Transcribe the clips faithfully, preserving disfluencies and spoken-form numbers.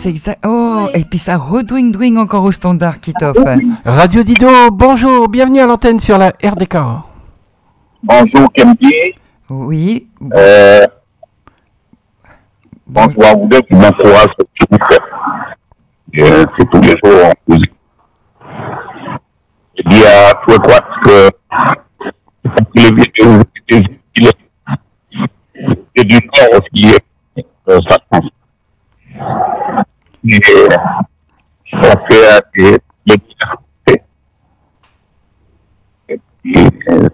c'est exact. Oh, ouais. Et puis ça redouing-douing encore au standard, Kitov. Radio Dido, bonjour, bienvenue à l'antenne sur la R D K. Bonjour, Kempi. Oui. Euh, bonjour à vous deux qui m'encouragent ce que vous faites. Euh, c'est tous les jours en musique. Je dis à tous les trois que les vidéos, c'est du temps aussi, euh, ça change. Et ça fait des libertés. Et puis, euh,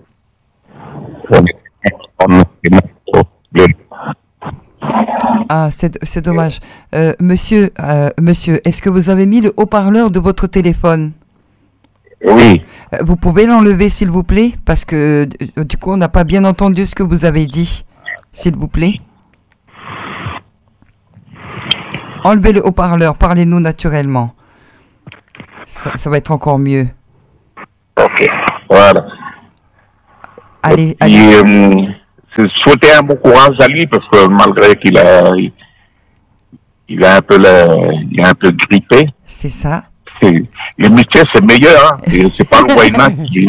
Ah, c'est, c'est dommage. Euh, monsieur, euh, monsieur, est-ce que vous avez mis le haut-parleur de votre téléphone ? Oui. Euh, vous pouvez l'enlever, s'il vous plaît ? Parce que euh, du coup, on n'a pas bien entendu ce que vous avez dit. S'il vous plaît. Enlevez le haut-parleur, parlez-nous naturellement. Ça, ça va être encore mieux. Ok, voilà. Allez, Et, allez. Euh, je souhaitais un bon courage à lui parce que malgré qu'il a, il a un peu le, il est un peu grippé. C'est ça. C'est, le métier c'est meilleur, hein. Et c'est pas le Wayman qui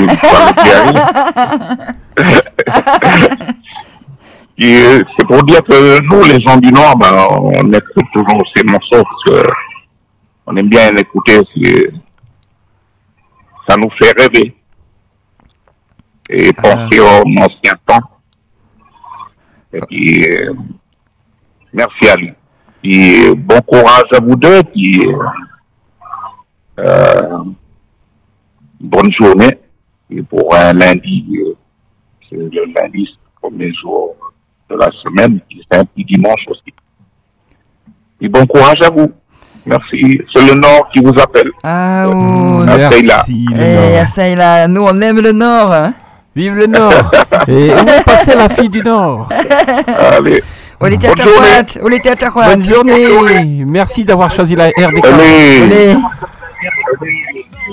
arrive. Et c'est pour dire que nous, les gens du Nord, ben, on écoute toujours ces morceaux parce que on aime bien l'écouter. C'est, ça nous fait rêver et penser euh... aux anciens temps. Et puis, euh, merci à lui. Et bon courage à vous deux. Puis, euh, bonne journée. Et pour un lundi, euh, c'est le lundi, c'est le premier jour de la semaine. C'est un petit dimanche aussi. Et bon courage à vous. Merci. C'est le Nord qui vous appelle. Ah, oh, euh, merci. Eh, Saïla, nous on aime le Nord. Hein. Vive le Nord. Et où est passée la fille du Nord? Allez. On était à Tarouat. On était à Tarouat. Bonne journée. Merci d'avoir choisi la R D K. Allez. Allez.